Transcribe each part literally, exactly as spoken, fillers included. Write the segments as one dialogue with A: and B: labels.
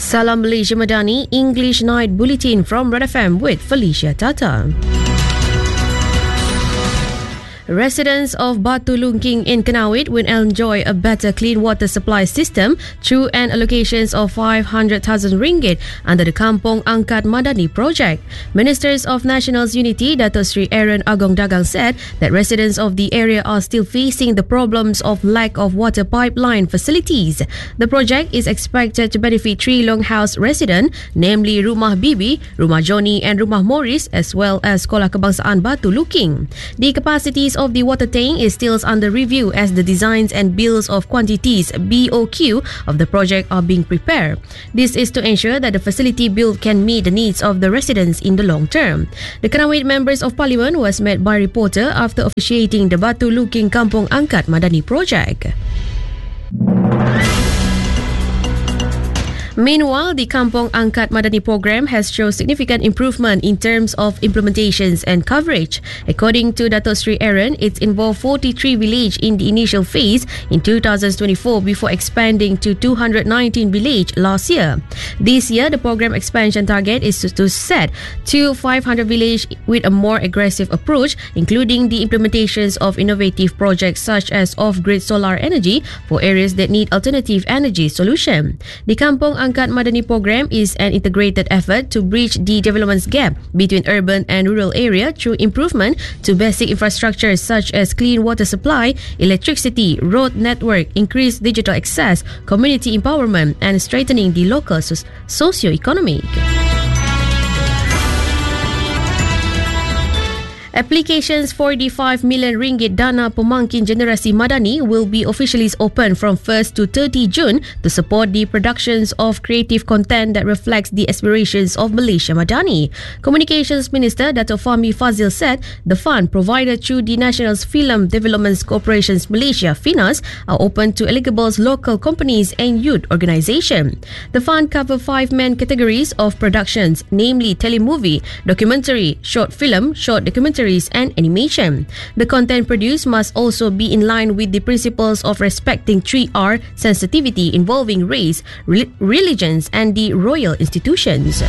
A: Salam Malaysia Madani, English Night Bulletin from Red F M with Felicia Tata. Residents of Batu Lungking in Kenawit will enjoy a better clean water supply system through an allocation of five hundred thousand ringgit under the Kampong Angkat Madani project. Ministers of National Unity, Dato Sri Aaron Agong Dagang, said that residents of the area are still facing the problems of lack of water pipeline facilities. The project is expected to benefit three Longhouse residents, namely Rumah Bibi, Rumah Johnny and Rumah Morris, as well as Sekolah Kebangsaan Batu Lungking. The capacities of the water tank is still under review as the designs and bills of quantities B O Q of the project are being prepared. This is to ensure that the facility built can meet the needs of the residents in the long term. The Kenawit Members of Parliament was met by reporter after officiating the Batu Lungking Kampong Angkat Madani project. Meanwhile, the Kampong Angkat Madani program has shown significant improvement in terms of implementations and coverage. According to Dato Sri Aaron, it involved forty-three villages in the initial phase in two thousand twenty-four before expanding to two hundred nineteen villages last year. This year, the program expansion target is to set to five hundred villages with a more aggressive approach, including the implementations of innovative projects such as off-grid solar energy for areas that need alternative energy solution. The Kampong Angkat Madani program is an integrated effort to bridge the development gap between urban and rural area through improvement to basic infrastructure such as clean water supply, electricity, road network, increased digital access, community empowerment, and strengthening the local socio-economic. Applications for the five million ringgit Dana Pemangkin Generasi Madani will be officially open from first to thirtieth June to support the productions of creative content that reflects the aspirations of Malaysia Madani. Communications Minister Dato Fahmi Fazil said the fund provided through the National Film Development Corporation Malaysia (FINAS) are open to eligible local companies and youth organisations. The fund covers five main categories of productions, namely telemovie, documentary, short film, short documentary and animation. The content produced must also be in line with the principles of respecting three R sensitivity involving race, re- religions and the royal institutions.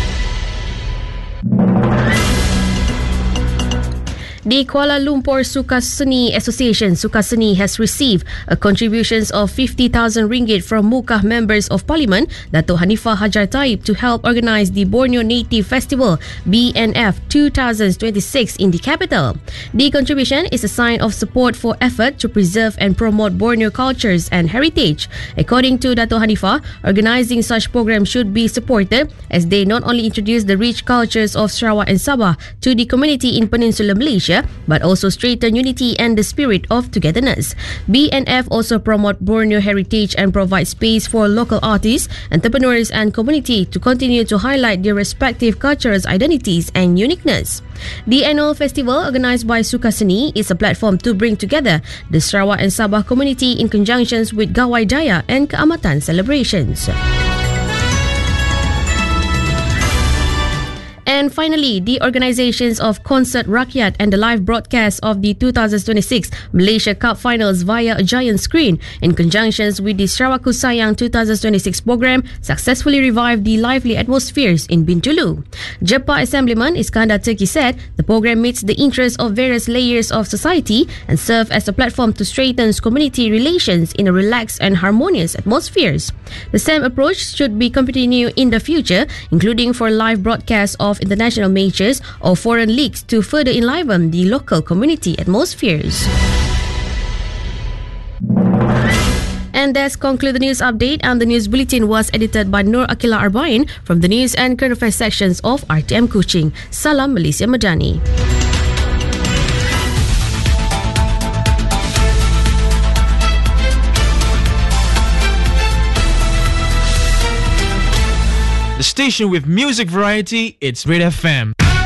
A: The Kuala Lumpur Sukaseni Association Sukaseni has received a contributions of fifty thousand ringgit from Mukah Members of Parliament Dato Hanifah Hajar Taib to help organise the Borneo Native Festival B N F twenty twenty-six in the capital. The contribution is a sign of support for effort to preserve and promote Borneo cultures and heritage. According to Dato Hanifah, organising such programs should be supported as they not only introduce the rich cultures of Sarawak and Sabah to the community in Peninsular Malaysia, but also strengthen unity and the spirit of togetherness. B N F also promote Borneo heritage and provide space for local artists, entrepreneurs and community to continue to highlight their respective cultural identities and uniqueness. The annual festival organised by Sukaseni is a platform to bring together the Sarawak and Sabah community in conjunction with Gawai Daya and Keamatan celebrations. And finally, the organisations of Concert Rakyat and the live broadcast of the two thousand twenty-six Malaysia Cup Finals via a giant screen in conjunction with the Sarawak Ku Sayang twenty twenty-six program successfully revived the lively atmospheres in Bintulu. Jepa Assemblyman Iskandar Turki said the program meets the interests of various layers of society and serves as a platform to strengthen community relations in a relaxed and harmonious atmospheres. The same approach should be continued in the future, including for live broadcasts of international matches or foreign leagues to further enliven the local community atmospheres. And that's conclude the news update, and the news bulletin was edited by Nur Akila Arbain from the news and current affairs sections of R T M Kuching. Salam Malaysia Madani.
B: The station with music variety, it's Red F M.